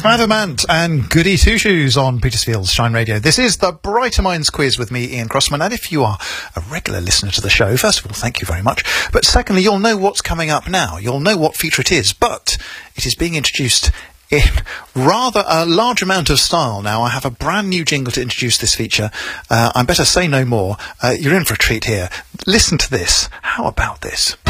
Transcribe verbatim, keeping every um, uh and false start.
Adamant and Goody Two Shoes on Petersfield's Shine Radio. This is the Brighter Minds Quiz with me, Ian Crossman, and if you are a regular listener to the show, first of all, thank you very much, but secondly, you'll know what's coming up now. You'll know what feature it is, but it is being introduced in rather a large amount of style now. I have a brand new jingle to introduce this feature. Uh, I better say no more. Uh, you're in for a treat here. Listen to this. How about this?